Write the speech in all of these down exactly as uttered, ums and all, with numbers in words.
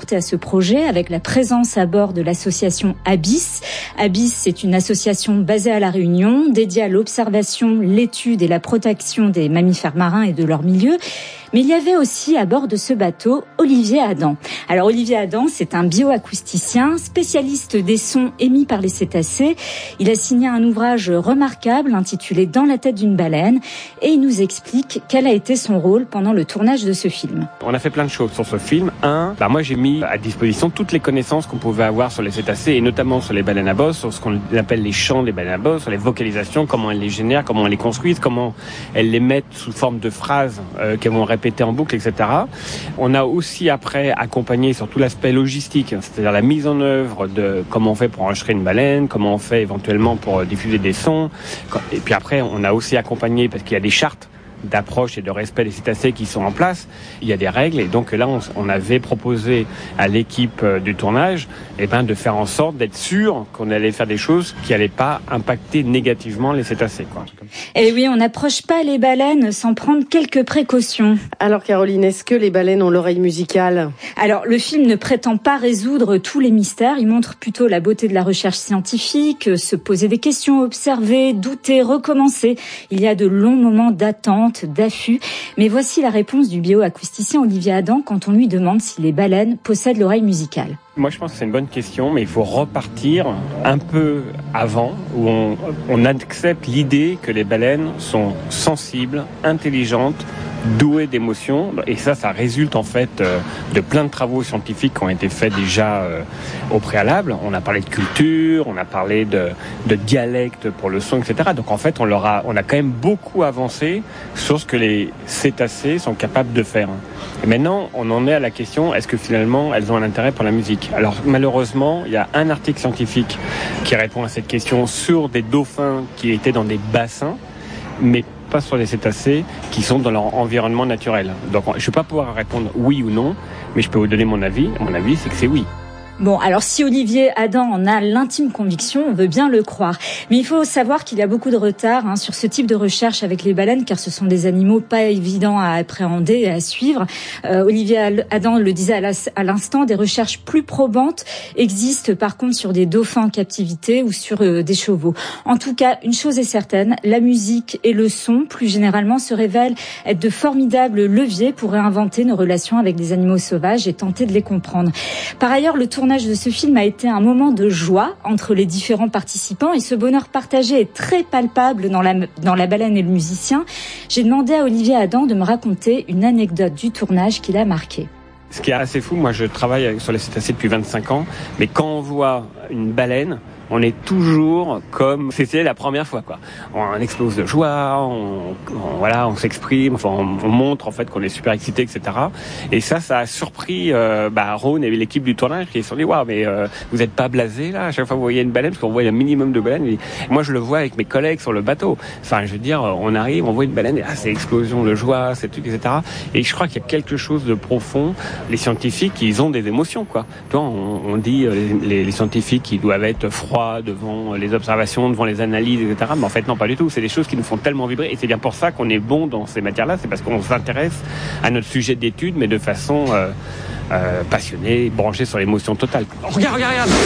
apporté à ce projet avec la présence à bord de l'association Abyss. Abyss, c'est une association basée à La Réunion, dédiée à l'observation, l'étude et la protection des mammifères marins et de leur milieu. Mais il y avait aussi à bord de ce bateau Olivier Adam. Alors Olivier Adam, c'est un bioacousticien, spécialiste des sons émis par les cétacés. Il a signé un ouvrage remarquable intitulé « Dans la tête d'une baleine » et il nous explique quel a été son rôle pendant le tournage de ce film. On a fait plein de choses sur ce film. Un, bah moi j'ai mis à disposition toutes les connaissances qu'on pouvait avoir sur les cétacés et notamment sur les baleines à bosse, sur ce qu'on appelle les chants des baleines à bosse, sur les vocalisations, comment elles les génèrent, comment elles les construisent, comment elles les mettent sous forme de phrases euh, qu'elles vont répéter en boucle, et cetera. On a aussi après accompagné sur tout l'aspect logistique, c'est-à-dire la mise en œuvre de comment on fait pour enregistrer une baleine, comment on fait éventuellement pour diffuser des sons. Et puis après, on a aussi accompagné, parce qu'il y a des chartes d'approche et de respect des cétacés qui sont en place. Il y a des règles et donc là, on, on avait proposé à l'équipe euh, du tournage eh ben, de faire en sorte d'être sûr qu'on allait faire des choses qui n'allaient pas impacter négativement les cétacés, quoi. Et oui, on n'approche pas les baleines sans prendre quelques précautions. Alors Caroline, est-ce que les baleines ont l'oreille musicale ? Alors, le film ne prétend pas résoudre tous les mystères. Il montre plutôt la beauté de la recherche scientifique, se poser des questions, observer, douter, recommencer. Il y a de longs moments d'attente, d'affût. Mais voici la réponse du bioacousticien Olivier Adam quand on lui demande si les baleines possèdent l'oreille musicale. Moi, je pense que c'est une bonne question, mais il faut repartir un peu avant, où on, on accepte l'idée que les baleines sont sensibles, intelligentes, douées d'émotions. Et ça, ça résulte en fait euh, de plein de travaux scientifiques qui ont été faits déjà euh, au préalable. On a parlé de culture, on a parlé de, de dialecte pour le son, et cetera. Donc en fait, on, leur a, on a quand même beaucoup avancé sur ce que les cétacés sont capables de faire. Et maintenant, on en est à la question, est-ce que finalement, elles ont un intérêt pour la musique ? Alors malheureusement, il y a un article scientifique qui répond à cette question sur des dauphins qui étaient dans des bassins, mais pas sur les cétacés qui sont dans leur environnement naturel. Donc je ne vais pas pouvoir répondre oui ou non, mais je peux vous donner mon avis. Mon avis, c'est que c'est oui. Bon, alors si Olivier Adam en a l'intime conviction, on veut bien le croire. Mais il faut savoir qu'il y a beaucoup de retard hein, sur ce type de recherche avec les baleines, car ce sont des animaux pas évidents à appréhender et à suivre. Euh, Olivier Adam le disait à l'instant, des recherches plus probantes existent par contre sur des dauphins en captivité ou sur euh, des chevaux. En tout cas, une chose est certaine, la musique et le son, plus généralement, se révèlent être de formidables leviers pour réinventer nos relations avec des animaux sauvages et tenter de les comprendre. Par ailleurs, le tournage de ce film a été un moment de joie entre les différents participants et ce bonheur partagé est très palpable dans la, dans la baleine et le musicien. J'ai demandé à Olivier Adam de me raconter une anecdote du tournage qui l'a marqué. Ce qui est assez fou, moi je travaille sur les cétacés depuis vingt-cinq ans, mais quand on voit une baleine, on est toujours comme c'était la première fois, quoi. On explose de joie, on, on voilà, on s'exprime, enfin, on, on montre en fait qu'on est super excité, et cetera. Et ça, ça a surpris euh, bah, Rhône et l'équipe du tournage qui se sont dit waouh, mais euh, vous êtes pas blasés là à chaque fois que vous voyez une baleine, parce qu'on voit un minimum de baleines. Et moi, je le vois avec mes collègues sur le bateau. Enfin, je veux dire, on arrive, on voit une baleine, et ah, c'est explosion de joie, c'est tout, et cetera. Et je crois qu'il y a quelque chose de profond. Les scientifiques, ils ont des émotions, quoi. Tu vois, on, on dit euh, les, les scientifiques, qui doivent être froids devant les observations, devant les analyses, et cetera. Mais en fait, non, pas du tout. C'est des choses qui nous font tellement vibrer. Et c'est bien pour ça qu'on est bon dans ces matières-là. C'est parce qu'on s'intéresse à notre sujet d'étude, mais de façon euh, euh, passionnée, branchée sur l'émotion totale. Oh, regarde, regarde, regarde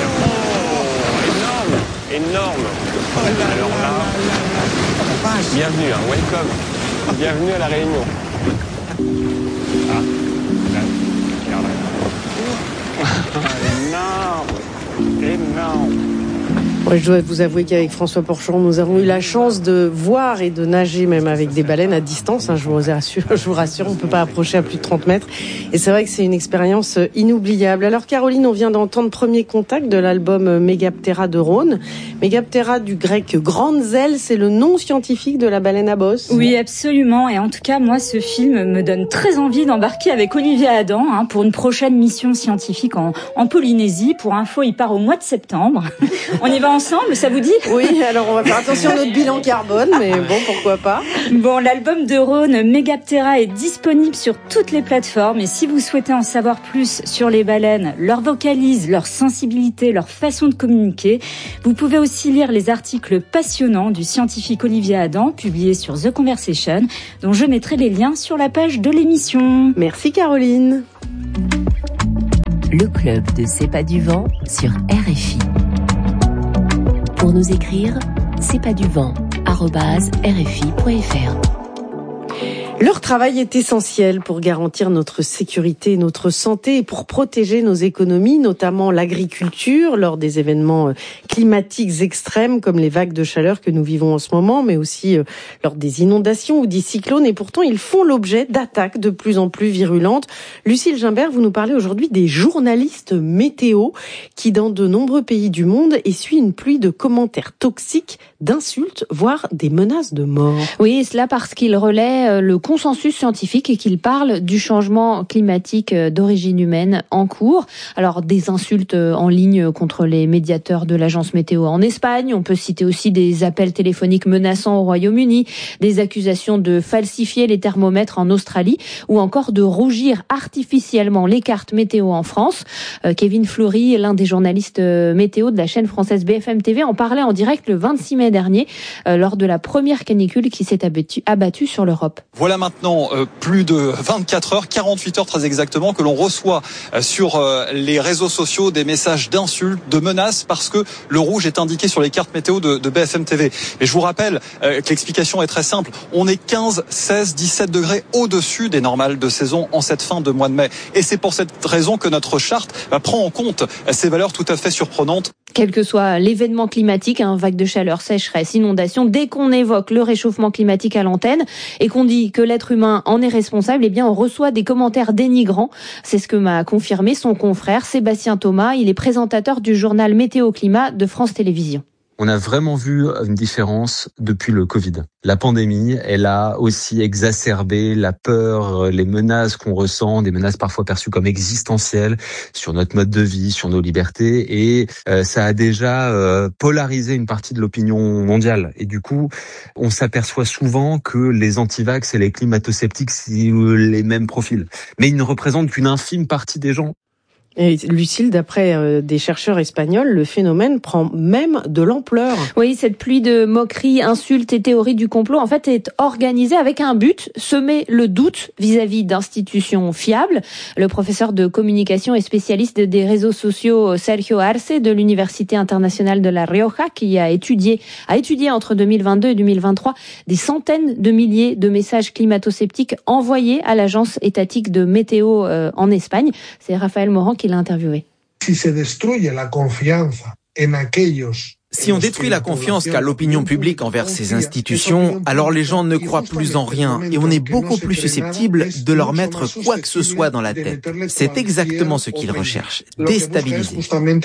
oh, énorme Énorme Alors là, bienvenue, hein, welcome Bienvenue à La Réunion. Ah, là, regarde. Énorme Énorme Ouais, je dois vous avouer qu'avec François Porcheron, nous avons eu la chance de voir et de nager même avec des baleines à distance. Hein, je vous rassure, je vous rassure, on ne peut pas approcher à plus de trente mètres. Et c'est vrai que c'est une expérience inoubliable. Alors Caroline, on vient d'entendre Premier Contact de l'album Megaptera de Rhône. Megaptera du grec grandes ailes, c'est le nom scientifique de la baleine à bosse. Oui, absolument. Et en tout cas, moi, ce film me donne très envie d'embarquer avec Olivier Adam hein, pour une prochaine mission scientifique en, en Polynésie. Pour info, il part au mois de septembre. On y va ensemble, ça vous dit ? Oui, alors on va faire attention à notre bilan carbone, mais bon, pourquoi pas. Bon, l'album de Rhône, Megaptera, est disponible sur toutes les plateformes. Et si vous souhaitez en savoir plus sur les baleines, leur vocalise, leur sensibilité, leur façon de communiquer, vous pouvez aussi lire les articles passionnants du scientifique Olivier Adam, publiés sur The Conversation, dont je mettrai les liens sur la page de l'émission. Merci Caroline. le club de C'est pas du vent sur R F I. Pour nous écrire, c'est pas du vent arobase r f i point f r. Leur travail est essentiel pour garantir notre sécurité et notre santé et pour protéger nos économies, notamment l'agriculture, lors des événements climatiques extrêmes comme les vagues de chaleur que nous vivons en ce moment, mais aussi lors des inondations ou des cyclones. Et pourtant, ils font l'objet d'attaques de plus en plus virulentes. Lucille Gimbert, vous nous parlez aujourd'hui des journalistes météo qui, dans de nombreux pays du monde, essuient une pluie de commentaires toxiques, d'insultes, voire des menaces de mort. Oui, cela parce qu'ils relaient le consensus scientifique et qu'il parle du changement climatique d'origine humaine en cours. Alors, des insultes en ligne contre les médiateurs de l'agence météo en Espagne. On peut citer aussi des appels téléphoniques menaçants au Royaume-Uni, des accusations de falsifier les thermomètres en Australie ou encore de rougir artificiellement les cartes météo en France. Euh, Kevin Fleury, l'un des journalistes météo de la chaîne française B F M T V, en parlait en direct le vingt-six mai dernier euh, lors de la première canicule qui s'est abattue, abattue sur l'Europe. Voilà maintenant euh, plus de vingt-quatre heures, quarante-huit heures très exactement, que l'on reçoit euh, sur euh, les réseaux sociaux des messages d'insultes, de menaces, parce que le rouge est indiqué sur les cartes météo de, de B F M T V. Et je vous rappelle euh, que l'explication est très simple. On est quinze, seize, dix-sept degrés au-dessus des normales de saison en cette fin de mois de mai. Et c'est pour cette raison que notre charte bah, prend en compte ces valeurs tout à fait surprenantes. Quel que soit l'événement climatique, hein, vague de chaleur, sécheresse, inondation, dès qu'on évoque le réchauffement climatique à l'antenne et qu'on dit que l'être humain en est responsable, eh bien on reçoit des commentaires dénigrants. C'est ce que m'a confirmé son confrère Sébastien Thomas. Il est présentateur du journal Météo Climat de France Télévisions. On a vraiment vu une différence depuis le Covid. La pandémie, elle a aussi exacerbé la peur, les menaces qu'on ressent, des menaces parfois perçues comme existentielles sur notre mode de vie, sur nos libertés, et euh, ça a déjà euh, polarisé une partie de l'opinion mondiale. Et du coup, on s'aperçoit souvent que les antivax et les climato-sceptiques, c'est les mêmes profils. Mais ils ne représentent qu'une infime partie des gens. Et Lucille, d'après euh, des chercheurs espagnols, le phénomène prend même de l'ampleur. Oui, cette pluie de moqueries, insultes et théories du complot, en fait, est organisée avec un but, semer le doute vis-à-vis d'institutions fiables. Le professeur de communication et spécialiste des réseaux sociaux Sergio Arce de l'Université internationale de La Rioja, qui a étudié, a étudié entre deux mille vingt-deux et deux mille vingt-trois des centaines de milliers de messages climato-sceptiques envoyés à l'agence étatique de météo euh, en Espagne. C'est Raphaël Morand qui l'a interviewé. Si se destruye la confianza en aquellos Si on détruit la confiance qu'a l'opinion publique envers ces institutions, alors les gens ne croient plus en rien et on est beaucoup plus susceptible de leur mettre quoi que ce soit dans la tête. C'est exactement ce qu'ils recherchent, déstabiliser.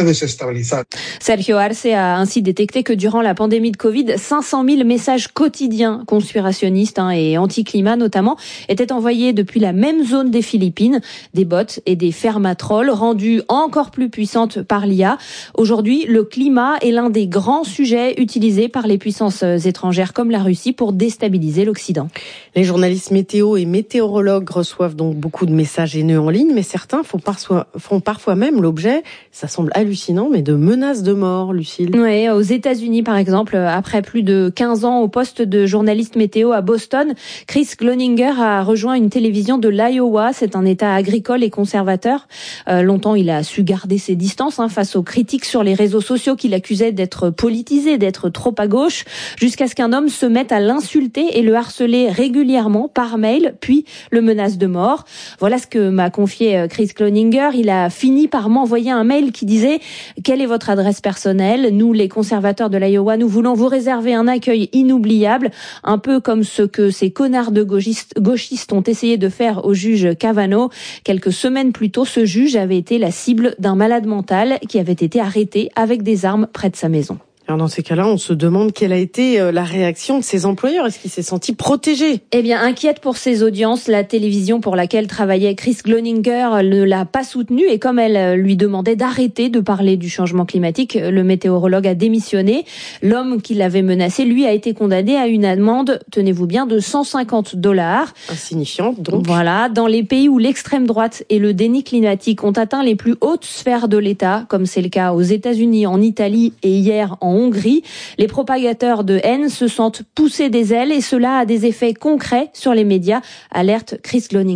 Sergio Arce a ainsi détecté que durant la pandémie de Covid, cinq cent mille messages quotidiens conspirationnistes hein, et anti-climat notamment étaient envoyés depuis la même zone des Philippines, des bots et des fermatrolls rendus encore plus puissantes par l'I A. Aujourd'hui, le climat est l'un des grands sujets utilisés par les puissances étrangères comme la Russie pour déstabiliser l'Occident. Les journalistes météo et météorologues reçoivent donc beaucoup de messages haineux en ligne, mais certains font parfois, font parfois même l'objet, ça semble hallucinant, mais de menaces de mort, Lucille. Oui, aux États-Unis par exemple, après plus de quinze ans au poste de journaliste météo à Boston, Chris Cloninger a rejoint une télévision de l'Iowa. C'est un État agricole et conservateur. Euh, longtemps, il a su garder ses distances hein, face aux critiques sur les réseaux sociaux qu'il accusait d'être politisé, d'être trop à gauche, jusqu'à ce qu'un homme se mette à l'insulter et le harceler régulièrement par mail, puis le menace de mort. Voilà ce que m'a confié Chris Cloninger. Il a fini par m'envoyer un mail qui disait « Quelle est votre adresse personnelle ? Nous, les conservateurs de l'Iowa, nous voulons vous réserver un accueil inoubliable, un peu comme ce que ces connards de gauchistes, gauchistes ont essayé de faire au juge Kavanaugh. Quelques semaines plus tôt, ce juge avait été la cible d'un malade mental qui avait été arrêté avec des armes près de sa maison. » Alors dans ces cas-là, on se demande quelle a été la réaction de ses employeurs. Est-ce qu'il s'est senti protégé ? Eh bien, inquiète pour ses audiences, la télévision pour laquelle travaillait Chris Cloninger ne l'a pas soutenu et comme elle lui demandait d'arrêter de parler du changement climatique, le météorologue a démissionné. L'homme qui l'avait menacé, lui, a été condamné à une amende, tenez-vous bien, de cent cinquante dollars. Insignifiante, donc. Voilà, dans les pays où l'extrême droite et le déni climatique ont atteint les plus hautes sphères de l'État, comme c'est le cas aux États-Unis, en Italie et hier en Hongrie, les propagateurs de haine se sentent poussés des ailes et cela a des effets concrets sur les médias, alerte Chris Cloninger.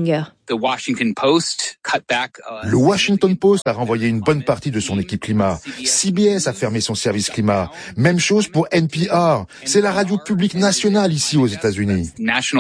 Le Washington Post a renvoyé une bonne partie de son équipe climat. C B S a fermé son service climat. Même chose pour N P R. C'est la radio publique nationale ici aux États-Unis.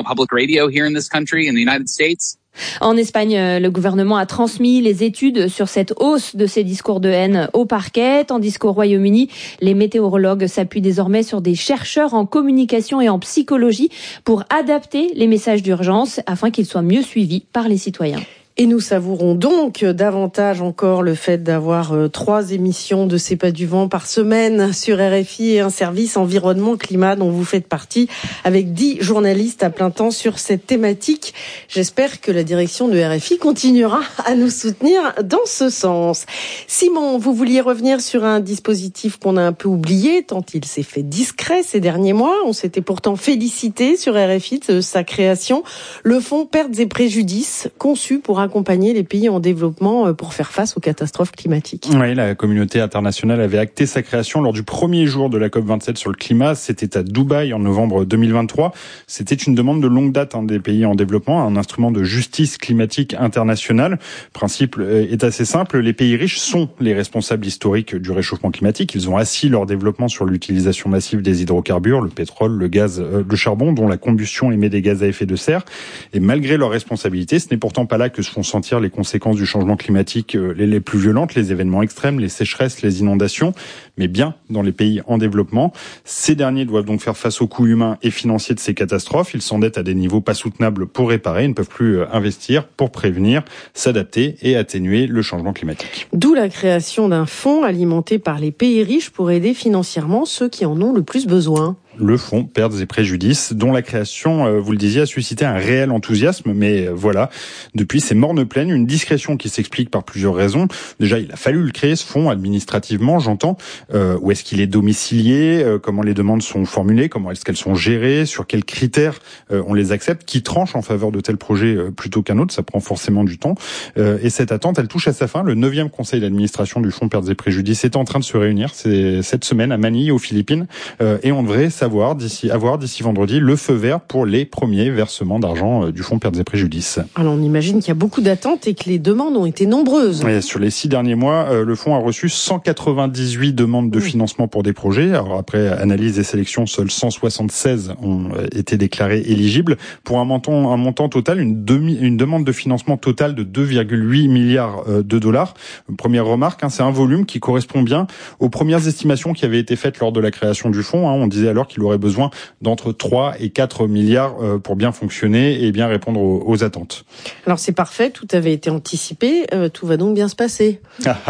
En Espagne, le gouvernement a transmis les études sur cette hausse de ces discours de haine au parquet, tandis qu'au Royaume-Uni, les météorologues s'appuient désormais sur des chercheurs en communication et en psychologie pour adapter les messages d'urgence afin qu'ils soient mieux suivis par les citoyens. Et nous savourons donc davantage encore le fait d'avoir euh, trois émissions de C'est pas du vent par semaine sur R F I et un service environnement climat dont vous faites partie avec dix journalistes à plein temps sur cette thématique. J'espère que la direction de R F I continuera à nous soutenir dans ce sens. Simon, vous vouliez revenir sur un dispositif qu'on a un peu oublié tant il s'est fait discret ces derniers mois. On s'était pourtant félicité sur R F I de sa création. Le fonds Pertes et Préjudices, conçu pour accompagner les pays en développement pour faire face aux catastrophes climatiques. Oui, la communauté internationale avait acté sa création lors du premier jour de la COP vingt-sept sur le climat. C'était à Dubaï en novembre deux mille vingt-trois. C'était une demande de longue date hein, des pays en développement, un instrument de justice climatique internationale. Le principe est assez simple. Les pays riches sont les responsables historiques du réchauffement climatique. Ils ont assis leur développement sur l'utilisation massive des hydrocarbures, le pétrole, le gaz, euh, le charbon, dont la combustion émet des gaz à effet de serre. Et malgré leur responsabilité, ce n'est pourtant pas là que se font sentir les conséquences du changement climatique euh, les, les plus violentes, les événements extrêmes, les sécheresses, les inondations, mais bien dans les pays en développement. Ces derniers doivent donc faire face aux coûts humains et financiers de ces catastrophes. Ils s'endettent à des niveaux pas soutenables pour réparer. Ils ne peuvent plus investir pour prévenir, s'adapter et atténuer le changement climatique. D'où la création d'un fonds alimenté par les pays riches pour aider financièrement ceux qui en ont le plus besoin. Le fonds Pertes et Préjudices, dont la création, vous le disiez, a suscité un réel enthousiasme. Mais voilà, depuis, c'est morne pleine, une discrétion qui s'explique par plusieurs raisons. Déjà, il a fallu le créer, ce fonds, administrativement, j'entends. Euh, où est-ce qu'il est domicilié, euh, comment les demandes sont formulées, comment est-ce qu'elles sont gérées, sur quels critères euh, on les accepte, qui tranche en faveur de tel projet euh, plutôt qu'un autre, ça prend forcément du temps. Euh, et cette attente, elle touche à sa fin. Le neuvième conseil d'administration du fonds Pertes et Préjudices est en train de se réunir. C'est cette semaine à Manille, aux Philippines. Euh, et on devrait savoir Avoir d'ici, avoir d'ici vendredi le feu vert pour les premiers versements d'argent du fonds Pertes et Préjudices. Alors on imagine qu'il y a beaucoup d'attentes et que les demandes ont été nombreuses. Et sur les six derniers mois, le fonds a reçu cent quatre-vingt-dix-huit demandes de financement pour des projets. Alors après analyse et sélection, seuls cent soixante-seize ont été déclarés éligibles pour un montant, un montant total, une, demi, une demande de financement totale de deux virgule huit milliards de dollars. Première remarque, hein, c'est un volume qui correspond bien aux premières estimations qui avaient été faites lors de la création du fonds. Hein. On disait alors qu'il aurait besoin d'entre trois et quatre milliards pour bien fonctionner et bien répondre aux, aux attentes. Alors c'est parfait, tout avait été anticipé, euh, tout va donc bien se passer.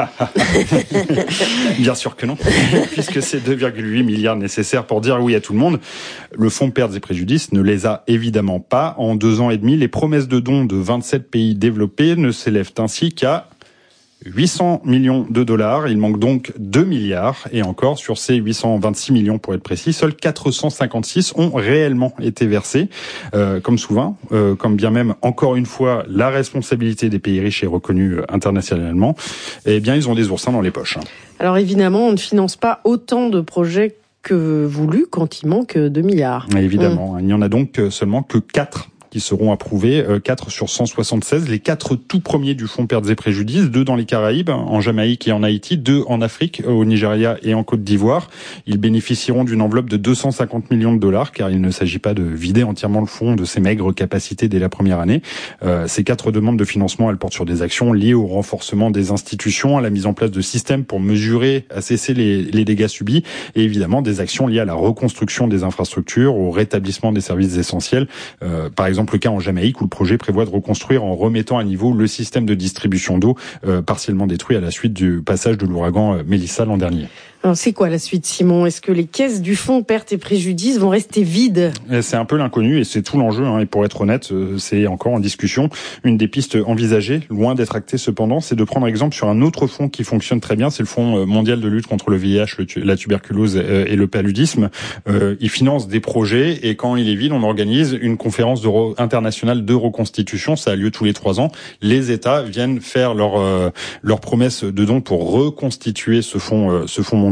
Bien sûr que non, puisque c'est deux virgule huit milliards nécessaires pour dire oui à tout le monde. Le fonds Pertes et Préjudices ne les a évidemment pas. En deux ans et demi, les promesses de dons de vingt-sept pays développés ne s'élèvent ainsi qu'à huit cents millions de dollars. Il manque donc deux milliards. Et encore, sur ces huit cent vingt-six millions pour être précis, seuls quatre cent cinquante-six ont réellement été versés. Euh, comme souvent, euh, comme bien même, encore une fois, la responsabilité des pays riches est reconnue internationalement. Eh bien, ils ont des oursins dans les poches. Alors évidemment, on ne finance pas autant de projets que voulu quand il manque deux milliards. Évidemment. Mmh. Il n'y en a donc seulement que quatre qui seront approuvés, quatre sur cent soixante-seize, les quatre tout premiers du fonds Pertes et Préjudices, deux dans les Caraïbes, en Jamaïque et en Haïti, deux en Afrique, au Nigeria et en Côte d'Ivoire. Ils bénéficieront d'une enveloppe de deux cent cinquante millions de dollars, car il ne s'agit pas de vider entièrement le fonds de ses maigres capacités dès la première année. Euh, ces quatre demandes de financement, elles portent sur des actions liées au renforcement des institutions, à la mise en place de systèmes pour mesurer, assesser les, les dégâts subis, et évidemment des actions liées à la reconstruction des infrastructures, au rétablissement des services essentiels, euh, par exemple exemple le cas en Jamaïque où le projet prévoit de reconstruire en remettant à niveau le système de distribution d'eau euh, partiellement détruit à la suite du passage de l'ouragan Mélissa l'an dernier. Alors c'est quoi la suite, Simon? Est-ce que les caisses du fonds Pertes et Préjudices vont rester vides? C'est un peu l'inconnu et c'est tout l'enjeu. Hein. Et pour être honnête, c'est encore en discussion. Une des pistes envisagées, loin d'être actée cependant, c'est de prendre exemple sur un autre fonds qui fonctionne très bien. C'est le Fonds mondial de lutte contre le V I H, le tu- la tuberculose et le paludisme. Euh, il finance des projets et quand il est vide, on organise une conférence de re- internationale de reconstitution. Ça a lieu tous les trois ans. Les États viennent faire leur euh, leur promesse de dons pour reconstituer ce fonds, euh, ce fonds mondial.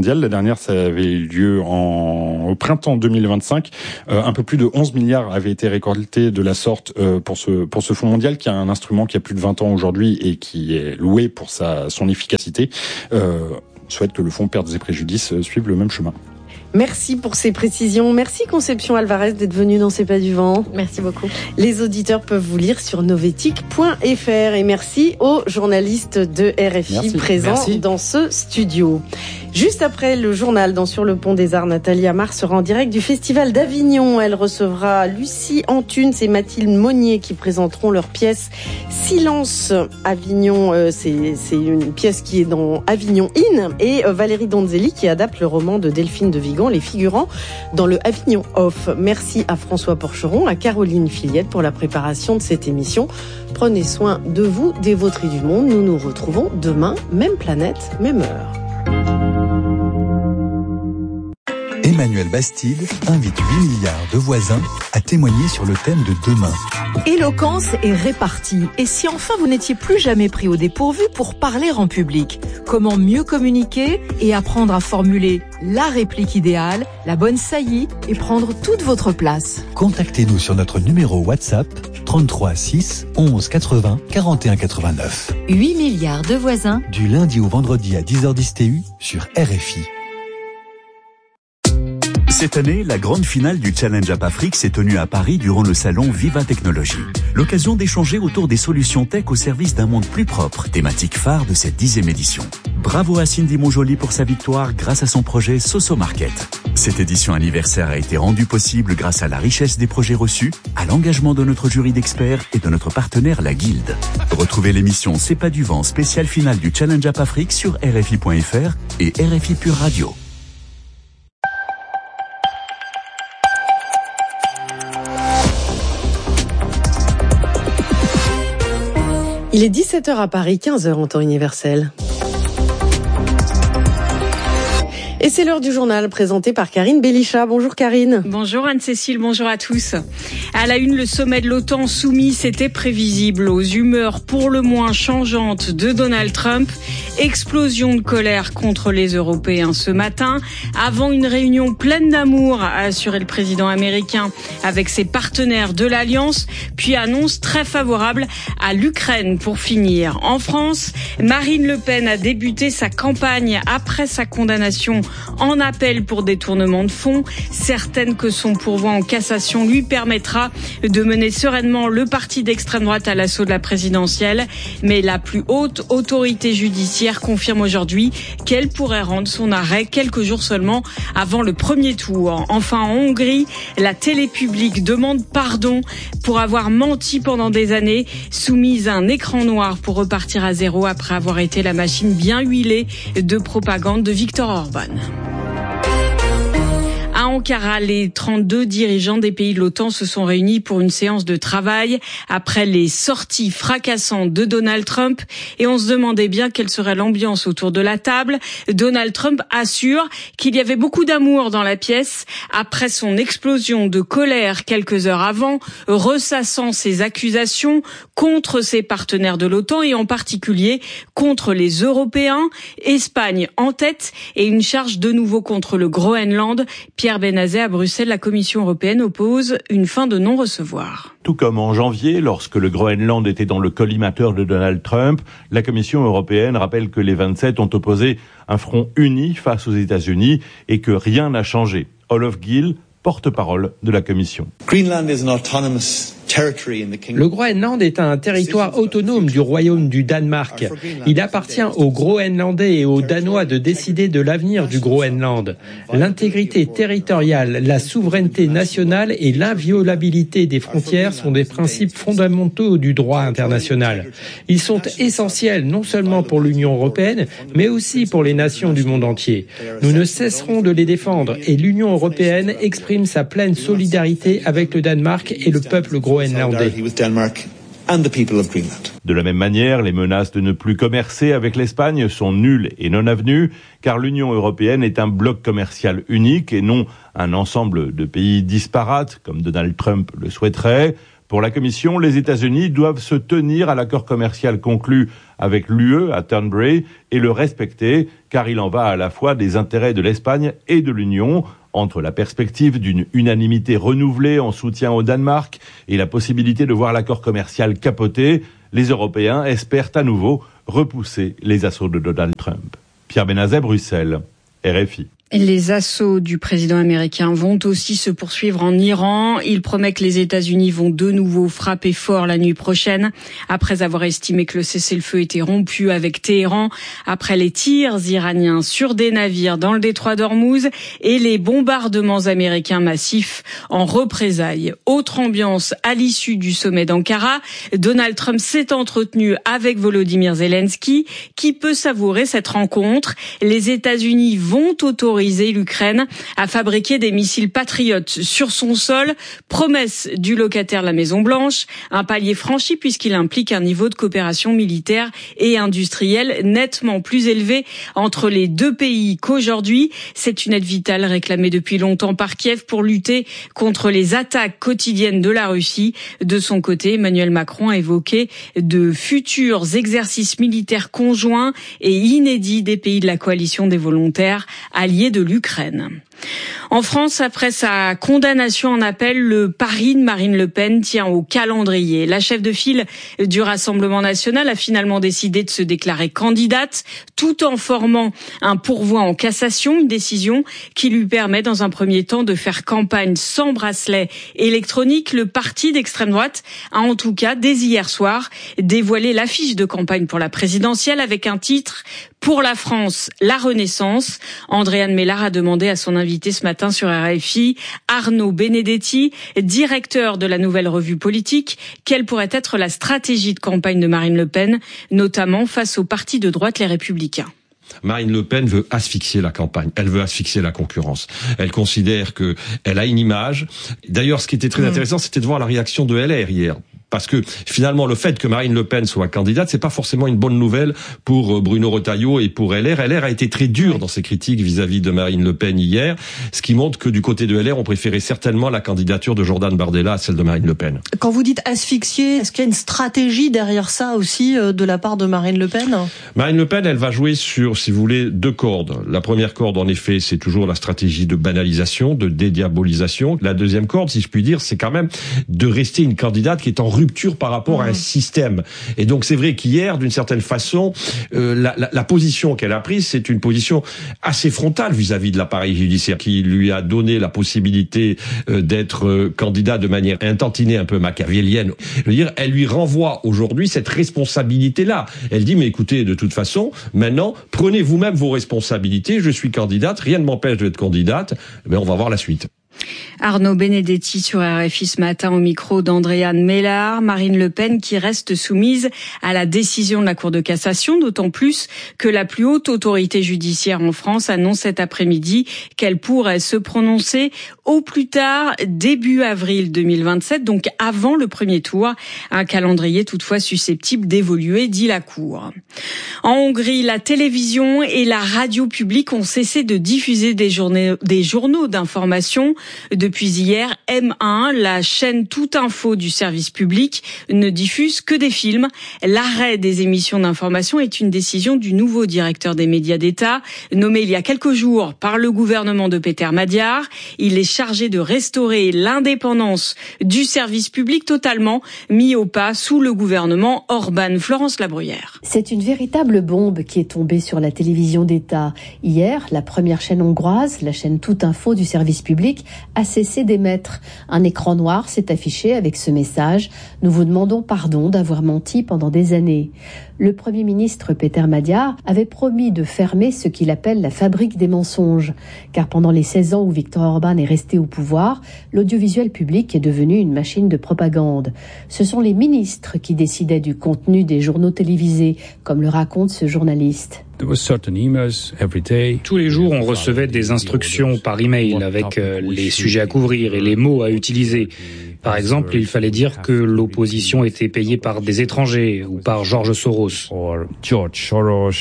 mondiale. La dernière, ça avait eu lieu en, au printemps deux mille vingt-cinq. Euh, un peu plus de onze milliards avaient été récoltés de la sorte euh, pour ce pour ce fonds mondial, qui a un instrument qui a plus de vingt ans aujourd'hui et qui est loué pour sa son efficacité. Euh, on souhaite que le fonds Pertes et Préjudices euh, suive le même chemin. Merci pour ces précisions. Merci Conception Alvarez d'être venue dans C'est pas du vent. Merci beaucoup. Les auditeurs peuvent vous lire sur novetic point f r et merci aux journalistes de R F I merci. présents merci. dans ce studio. Juste après le journal dans Sur le pont des Arts, Nathalie Amar sera en direct du Festival d'Avignon. Elle recevra Lucie Antunes et Mathilde Monnier qui présenteront leur pièce Silence Avignon. Euh, c'est, c'est une pièce qui est dans Avignon In, et euh, Valérie Donzelli qui adapte le roman de Delphine de Vigan, Les Figurants, dans le Avignon Off. Merci à François Porcheron, à Caroline Fillette pour la préparation de cette émission. Prenez soin de vous, des vôtres et du monde. Nous nous retrouvons demain, même planète, même heure. Emmanuel Bastide invite huit milliards de voisins à témoigner sur le thème de demain. Éloquence et répartie. Et si enfin vous n'étiez plus jamais pris au dépourvu pour parler en public? Comment mieux communiquer et apprendre à formuler la réplique idéale, la bonne saillie et prendre toute votre place? Contactez-nous sur notre numéro WhatsApp trente-trois six onze quatre-vingts quarante et un quatre-vingt-neuf. huit milliards de voisins. Du lundi au vendredi à dix heures dix T U sur R F I. Cette année, la grande finale du Challenge App Afrique s'est tenue à Paris durant le salon Viva Technologie. L'occasion d'échanger autour des solutions tech au service d'un monde plus propre, thématique phare de cette dixième édition. Bravo à Cindy Monjoli pour sa victoire grâce à son projet Soso Market. Cette édition anniversaire a été rendue possible grâce à la richesse des projets reçus, à l'engagement de notre jury d'experts et de notre partenaire la Guilde. Retrouvez l'émission C'est pas du vent spéciale finale du Challenge App Afrique sur R F I point F R et R F I Pure Radio. Il est dix-sept heures à Paris, quinze heures en temps universel. Et c'est l'heure du journal présenté par Karine Bélichat. Bonjour Karine. Bonjour Anne-Cécile, bonjour à tous. À la une, le sommet de l'OTAN soumis, c'était prévisible aux humeurs pour le moins changeantes de Donald Trump. Explosion de colère contre les Européens ce matin, avant une réunion pleine d'amour, a assuré le président américain avec ses partenaires de l'Alliance, puis annonce très favorable à l'Ukraine pour finir. En France, Marine Le Pen a débuté sa campagne après sa condamnation en appel pour détournement de fonds, certaine que son pourvoi en cassation lui permettra de mener sereinement le parti d'extrême droite à l'assaut de la présidentielle. Mais la plus haute autorité judiciaire confirme aujourd'hui qu'elle pourrait rendre son arrêt quelques jours seulement avant le premier tour. Enfin, en Hongrie, la télé publique demande pardon pour avoir menti pendant des années, soumise à un écran noir pour repartir à zéro après avoir été la machine bien huilée de propagande de Viktor Orban. À Ankara, les trente-deux dirigeants des pays de l'OTAN se sont réunis pour une séance de travail après les sorties fracassantes de Donald Trump et on se demandait bien quelle serait l'ambiance autour de la table. Donald Trump assure qu'il y avait beaucoup d'amour dans la pièce après son explosion de colère quelques heures avant, ressassant ses accusations contre ses partenaires de l'OTAN et en particulier contre les Européens, Espagne en tête et une charge de nouveau contre le Groenland. Pierre Benazet à Bruxelles, la Commission européenne oppose une fin de non-recevoir. Tout comme en janvier, lorsque le Groenland était dans le collimateur de Donald Trump, la Commission européenne rappelle que les vingt-sept ont opposé un front uni face aux États-Unis et que rien n'a changé. Olof Gill, porte-parole de la Commission. Greenland is an autonomous territory in the kingdom. Le Groenland est un territoire autonome du royaume du Danemark. Il appartient aux Groenlandais et aux Danois de décider de l'avenir du Groenland. L'intégrité territoriale, la souveraineté nationale et l'inviolabilité des frontières sont des principes fondamentaux du droit international. Ils sont essentiels non seulement pour l'Union européenne, mais aussi pour les nations du monde entier. Nous ne cesserons de les défendre et l'Union européenne exprime sa pleine solidarité avec le Danemark et le peuple groenlandais. De la même manière, les menaces de ne plus commercer avec l'Espagne sont nulles et non avenues, car l'Union européenne est un bloc commercial unique et non un ensemble de pays disparates, comme Donald Trump le souhaiterait. Pour la Commission, les États-Unis doivent se tenir à l'accord commercial conclu avec l'U E à Turnberry et le respecter, car il en va à la fois des intérêts de l'Espagne et de l'Union. Entre la perspective d'une unanimité renouvelée en soutien au Danemark et la possibilité de voir l'accord commercial capoter, les Européens espèrent à nouveau repousser les assauts de Donald Trump. Pierre Benazet, Bruxelles, R F I. Les assauts du président américain vont aussi se poursuivre en Iran. Il promet que les États-Unis vont de nouveau frapper fort la nuit prochaine, après avoir estimé que le cessez-le-feu était rompu avec Téhéran, après les tirs iraniens sur des navires dans le détroit d'Ormuz et les bombardements américains massifs en représailles. Autre ambiance à l'issue du sommet d'Ankara, Donald Trump s'est entretenu avec Volodymyr Zelensky, qui peut savourer cette rencontre. Les États-Unis vont autoriser l'Ukraine à fabriquer des missiles patriotes sur son sol. Promesse du locataire de la Maison-Blanche, un palier franchi puisqu'il implique un niveau de coopération militaire et industrielle nettement plus élevé entre les deux pays qu'aujourd'hui. C'est une aide vitale réclamée depuis longtemps par Kiev pour lutter contre les attaques quotidiennes de la Russie. De son côté, Emmanuel Macron a évoqué de futurs exercices militaires conjoints et inédits des pays de la coalition des volontaires alliés de l'Ukraine. En France, après sa condamnation en appel, le pari de Marine Le Pen tient au calendrier. La chef de file du Rassemblement national a finalement décidé de se déclarer candidate, tout en formant un pourvoi en cassation, une décision qui lui permet dans un premier temps de faire campagne sans bracelet électronique. Le parti d'extrême droite a en tout cas, dès hier soir, dévoilé l'affiche de campagne pour la présidentielle avec un titre « Pour la France, la Renaissance ». Andréane Mélard a demandé à son invité ce matin sur R F I, Arnaud Benedetti, directeur de la Nouvelle Revue Politique, quelle pourrait être la stratégie de campagne de Marine Le Pen, notamment face au parti de droite Les Républicains. Marine Le Pen veut asphyxier la campagne, elle veut asphyxier la concurrence. Elle considère que elle a une image. D'ailleurs, ce qui était très mmh. intéressant, c'était de voir la réaction de L R hier. Parce que finalement, le fait que Marine Le Pen soit candidate, c'est pas forcément une bonne nouvelle pour Bruno Retailleau et pour L R. L R a été très dur dans ses critiques vis-à-vis de Marine Le Pen hier, ce qui montre que du côté de L R, on préférait certainement la candidature de Jordan Bardella à celle de Marine Le Pen. Quand vous dites asphyxier, est-ce qu'il y a une stratégie derrière ça aussi de la part de Marine Le Pen ? Marine Le Pen, elle va jouer sur, si vous voulez, deux cordes. La première corde, en effet, c'est toujours la stratégie de banalisation, de dédiabolisation. La deuxième corde, si je puis dire, c'est quand même de rester une candidate qui est en rupture par rapport à un système. Et donc c'est vrai qu'hier, d'une certaine façon, euh, la, la, la position qu'elle a prise, c'est une position assez frontale vis-à-vis de l'appareil judiciaire, qui lui a donné la possibilité euh, d'être euh, candidat de manière intentinée, un peu machiavélienne. Je veux dire, elle lui renvoie aujourd'hui cette responsabilité-là. Elle dit, mais écoutez, de toute façon, maintenant, prenez vous-même vos responsabilités, je suis candidate, rien ne m'empêche d'être candidate, mais on va voir la suite. Arnaud Benedetti sur R F I ce matin au micro d'Andréane Mélard. Marine Le Pen qui reste soumise à la décision de la Cour de cassation, d'autant plus que la plus haute autorité judiciaire en France annonce cet après-midi qu'elle pourrait se prononcer au plus tard début avril deux mille vingt-sept, donc avant le premier tour. Un calendrier toutefois susceptible d'évoluer, dit la Cour. En Hongrie, la télévision et la radio publique ont cessé de diffuser des, journées, des journaux d'information. Depuis hier, M un, la chaîne Tout Info du service public, ne diffuse que des films. L'arrêt des émissions d'information est une décision du nouveau directeur des médias d'État, nommé il y a quelques jours par le gouvernement de Peter Magyar. Il est chargé de restaurer l'indépendance du service public totalement mis au pas sous le gouvernement Orban. Florence Labruyère. C'est une véritable bombe qui est tombée sur la télévision d'État. Hier, la première chaîne hongroise, la chaîne Tout Info du service public, a cessé d'émettre. Un écran noir s'est affiché avec ce message « Nous vous demandons pardon d'avoir menti pendant des années ». Le Premier ministre Peter Magyar avait promis de fermer ce qu'il appelle la fabrique des mensonges. Car pendant les seize ans où Viktor Orban est resté au pouvoir, l'audiovisuel public est devenu une machine de propagande. Ce sont les ministres qui décidaient du contenu des journaux télévisés, comme le raconte ce journaliste. Tous les jours, on recevait des instructions par email avec les sujets à couvrir et les mots à utiliser. Par exemple, il fallait dire que l'opposition était payée par des étrangers ou par George Soros.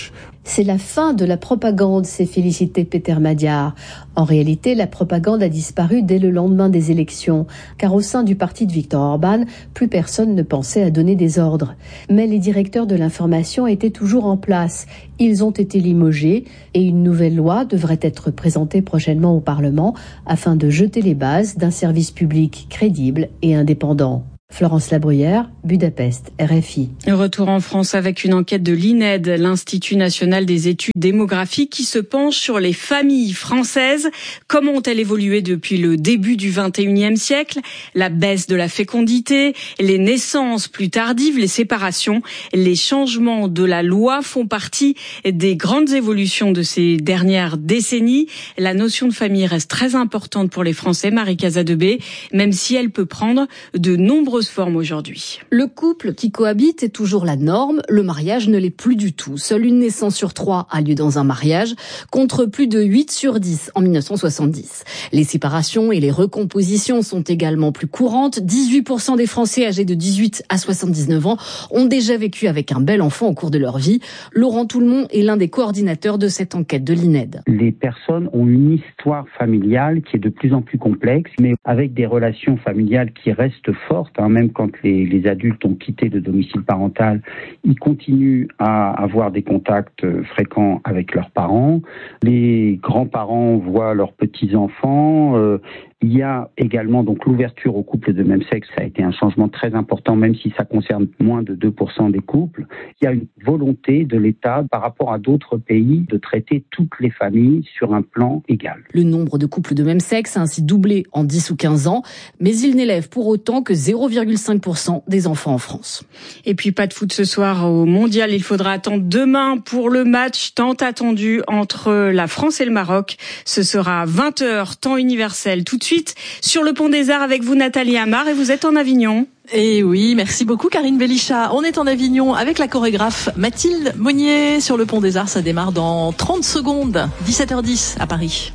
C'est la fin de la propagande, s'est félicité Peter Madiar. En réalité, la propagande a disparu dès le lendemain des élections, car au sein du parti de Viktor Orban, plus personne ne pensait à donner des ordres. Mais les directeurs de l'information étaient toujours en place. Ils ont été limogés et une nouvelle loi devrait être présentée prochainement au Parlement afin de jeter les bases d'un service public crédible et indépendant. Florence Labruyère, Budapest, R F I. Retour en France avec une enquête de l'I N E D, l'Institut national des études démographiques, qui se penche sur les familles françaises. Comment ont-elles évolué depuis le début du vingt et unième siècle? La baisse de la fécondité, les naissances plus tardives, les séparations, les changements de la loi font partie des grandes évolutions de ces dernières décennies. La notion de famille reste très importante pour les Français, Marie Casadebé, même si elle peut prendre de nombreuses forme aujourd'hui. Le couple qui cohabite est toujours la norme, le mariage ne l'est plus du tout. Seule une naissance sur trois a lieu dans un mariage, contre plus de huit sur dix en mille neuf cent soixante-dix. Les séparations et les recompositions sont également plus courantes. dix-huit pour cent des Français âgés de dix-huit à soixante-dix-neuf ans ont déjà vécu avec un bel enfant au cours de leur vie. Laurent Toulmont est l'un des coordinateurs de cette enquête de l'I N E D. Les personnes ont une histoire familiale qui est de plus en plus complexe, mais avec des relations familiales qui restent fortes, hein, même quand les, les adultes ont quitté le domicile parental, ils continuent à avoir des contacts fréquents avec leurs parents. Les grands-parents voient leurs petits-enfants. Euh, il y a également donc l'ouverture aux couples de même sexe. Ça a été un changement très important, même si ça concerne moins de deux pour cent des couples. Il y a une volonté de l'État, par rapport à d'autres pays, de traiter toutes les familles sur un plan égal. Le nombre de couples de même sexe a ainsi doublé en dix ou quinze ans, mais il n'élève pour autant que zéro virgule cinq pour cent des enfants en France. Et puis pas de foot ce soir au Mondial. Il faudra attendre demain pour le match tant attendu entre la France et le Maroc. Ce sera à vingt heures, temps universel. Tout de suite, sur le Pont des Arts avec vous, Nathalie Amar, et vous êtes en Avignon. Et oui, merci beaucoup Karine Bellichat. On est en Avignon avec la chorégraphe Mathilde Monnier. Sur le Pont des Arts, ça démarre dans trente secondes, dix-sept heures dix à Paris.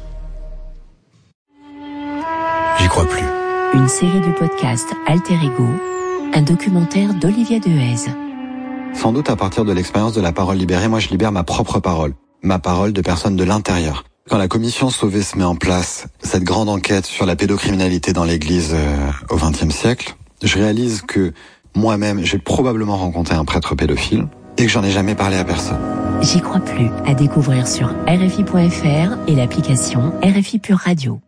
J'y crois plus. Une série du podcast Alter Ego, un documentaire d'Olivier Dehaze. Sans doute à partir de l'expérience de la parole libérée, moi je libère ma propre parole, ma parole de personne de l'intérieur. Quand la commission Sauvé se met en place, cette grande enquête sur la pédocriminalité dans l'Église euh, au vingtième siècle, je réalise que moi-même, j'ai probablement rencontré un prêtre pédophile et que j'en ai jamais parlé à personne. J'y crois plus, à découvrir sur R F I point F R et l'application R F I Pure Radio.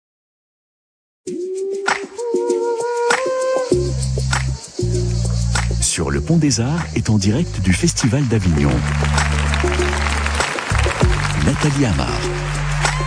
Sur le Pont des Arts est en direct du Festival d'Avignon. Nathalie Amar.